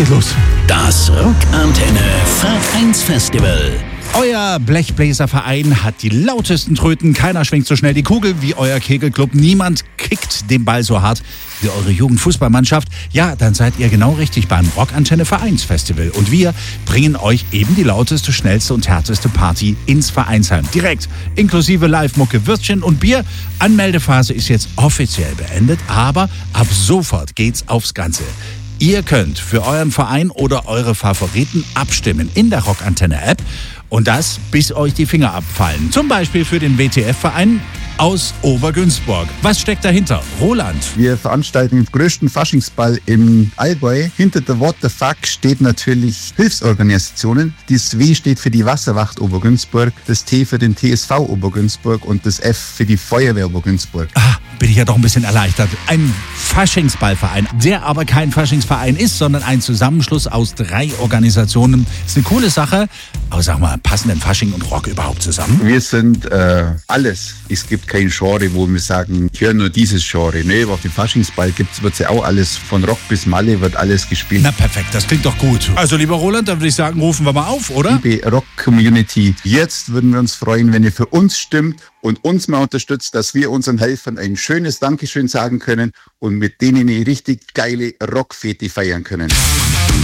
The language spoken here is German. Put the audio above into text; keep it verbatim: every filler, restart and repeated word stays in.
geht los. Das Rockantenne Vereinsfestival. Euer Blechbläserverein hat die lautesten Tröten. Keiner schwingt so schnell die Kugel wie euer Kegelclub. Niemand kickt den Ball so hart wie eure Jugendfußballmannschaft. Ja, dann seid ihr genau richtig beim Rockantenne Vereinsfestival. Und wir bringen euch eben die lauteste, schnellste und härteste Party ins Vereinsheim. Direkt, inklusive Live-Mucke, Würstchen und Bier. Anmeldephase ist jetzt offiziell beendet, aber ab sofort geht's aufs Ganze. Ihr könnt für euren Verein oder eure Favoriten abstimmen in der Rockantenne-App und das, bis euch die Finger abfallen. Zum Beispiel für den W T F-Verein aus Obergünzburg. Was steckt dahinter? Roland. Wir veranstalten den größten Faschingsball im Allgäu. Hinter der What the Fuck steht natürlich Hilfsorganisationen. Das W steht für die Wasserwacht Obergünzburg, das T für den T S V Obergünzburg und das F für die Feuerwehr Obergünzburg. Ah, bin ich ja doch ein bisschen erleichtert. Ein Faschingsballverein, der aber kein Faschingsverein ist, sondern ein Zusammenschluss aus drei Organisationen. Ist eine coole Sache. Aber sag mal, passen denn Fasching und Rock überhaupt zusammen? Wir sind äh, alles. Es gibt kein Genre, wo wir sagen, ich höre nur dieses Genre. Nee, auf dem Faschingsball gibt's, wird's ja auch alles, von Rock bis Malle wird alles gespielt. Na perfekt, das klingt doch gut. Also lieber Roland, dann würde ich sagen, rufen wir mal auf, oder? Liebe Rock-Community, jetzt würden wir uns freuen, wenn ihr für uns stimmt und uns mal unterstützt, dass wir unseren Helfern ein schönes Dankeschön sagen können und mit denen eine richtig geile Rockfete feiern können.